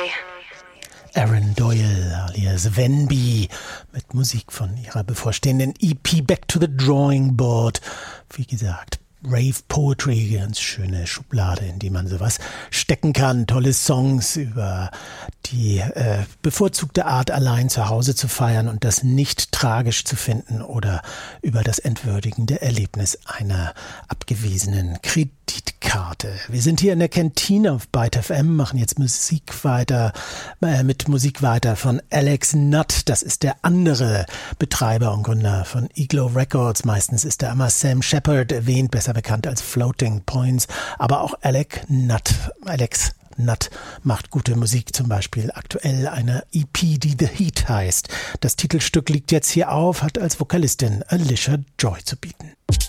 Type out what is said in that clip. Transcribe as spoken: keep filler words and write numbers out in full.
Aaron Doyle alias Venby mit Musik von ihrer bevorstehenden E P Back to the Drawing Board. Wie gesagt, Rave Poetry, ganz schöne Schublade, in die man sowas stecken kann. Tolle Songs über die äh, bevorzugte Art, allein zu Hause zu feiern und das nicht tragisch zu finden oder über das entwürdigende Erlebnis einer abgewiesenen Kreditkarte. Wir sind hier in der Kantine auf Byte F M, machen jetzt Musik weiter, äh, mit Musik weiter von Alex Nutt. Das ist der andere Betreiber und Gründer von Iglo Records. Meistens ist da immer Sam Shepard erwähnt, besser bekannt als Floating Points, aber auch Alex Nutt, Alex Nutt macht gute Musik, zum Beispiel aktuell eine E P, die The Heat heißt. Das Titelstück liegt jetzt hier auf, hat als Vokalistin Alicia Joy zu bieten.